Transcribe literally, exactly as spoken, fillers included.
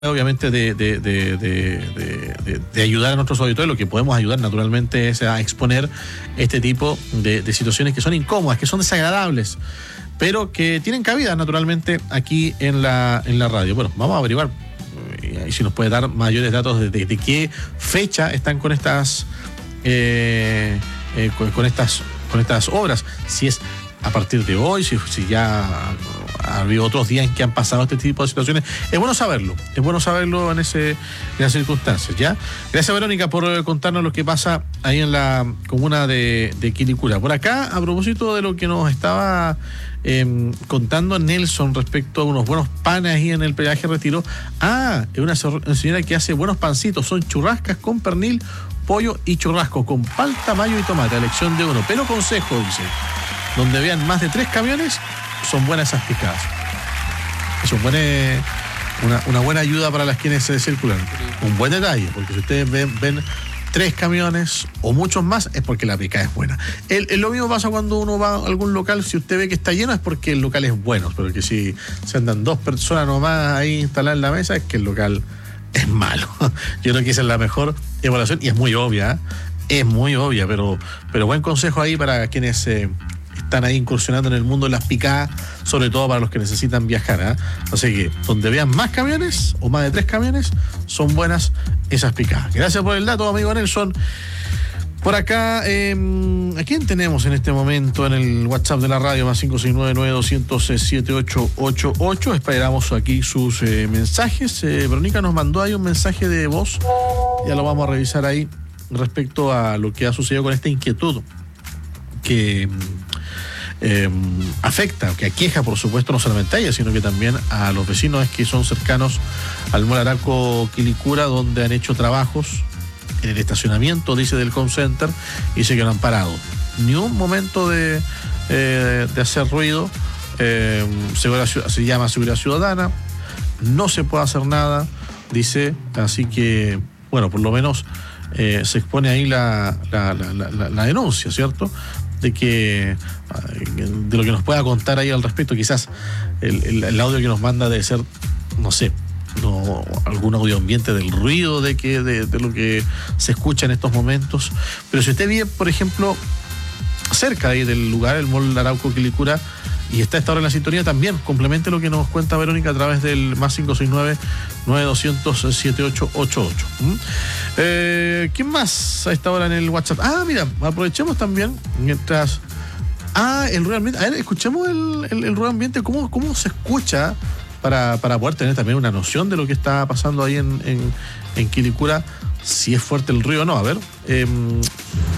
obviamente de, de, de, de, de, de, de ayudar a nuestros auditores. Lo que podemos ayudar naturalmente es a exponer este tipo de, de situaciones que son incómodas, que son desagradables, pero que tienen cabida naturalmente aquí en la, en la radio. Bueno, vamos a averiguar y si nos puede dar mayores datos de, de, de qué fecha están con estas eh, eh, con, con estas con estas obras, si es a partir de hoy, si, si ya ha habido otros días en que han pasado este tipo de situaciones. Es bueno saberlo, es bueno saberlo en ese en esas circunstancias, ¿ya? Gracias, Verónica, por contarnos lo que pasa ahí en la comuna de, de Quilicura. Por acá, a propósito de lo que nos estaba eh, contando Nelson respecto a unos buenos panes ahí en el peaje Retiro. Ah, es una, una señora que hace buenos pancitos, son churrascas con pernil, pollo y churrasco con palta, mayo y tomate, a elección de uno. Pero consejo, dice, donde vean más de tres camiones, son buenas esas picadas. Es un buen, una, una buena ayuda para las quienes se circulan. Un buen detalle, porque si ustedes ven, ven tres camiones o muchos más, es porque la picada es buena. El, el, lo mismo pasa cuando uno va a algún local, si usted ve que está lleno es porque el local es bueno, pero que si se andan dos personas nomás ahí instaladas en la mesa, es que el local es malo. Yo creo que esa es la mejor evaluación y es muy obvia, ¿eh? Es muy obvia, pero, pero buen consejo ahí para quienes eh, están ahí incursionando en el mundo de las picadas, sobre todo para los que necesitan viajar, ¿eh? Así que donde vean más camiones o más de tres camiones, son buenas esas picadas. Gracias por el dato, amigo Nelson. Por acá, eh, ¿a quién tenemos en este momento en el WhatsApp de la radio? Más cinco seis nueve, nueve dos cero cero, siete ocho ocho ocho. Esperamos aquí sus eh, mensajes. Eh, Verónica nos mandó ahí un mensaje de voz. Ya lo vamos a revisar ahí respecto a lo que ha sucedido con esta inquietud que eh, afecta, que aqueja, por supuesto, no solamente a ella, sino que también a los vecinos que son cercanos al Mall Arauco Quilicura, donde han hecho trabajos en el estacionamiento, dice, del Home Center, y dice que no han parado ni un momento de, eh, de hacer ruido. Eh, se llama seguridad ciudadana, no se puede hacer nada, dice, así que, bueno, por lo menos eh, se expone ahí la, la, la, la, la denuncia, ¿cierto?, de que de lo que nos pueda contar ahí al respecto. Quizás el, el, el audio que nos manda debe ser, no sé, no, algún audio ambiente del ruido de que de, de lo que se escucha en estos momentos. Pero si usted vive, por ejemplo, cerca ahí del lugar, el Mall Arauco Quilicura, y está a esta hora en la sintonía, también complemente lo que nos cuenta Verónica a través del más cinco seis nueve, nueve dos cero cero, siete ocho ocho ocho. ¿Mm? Eh, ¿Quién más a esta hora en el WhatsApp? Ah, mira, aprovechemos también mientras... Ah, el ruido ambiente. A ver, escuchemos el, el, el ruido ambiente, cómo, cómo se escucha para, para poder tener también una noción de lo que está pasando ahí en, en, en Quilicura, si es fuerte el ruido o no. A ver, eh,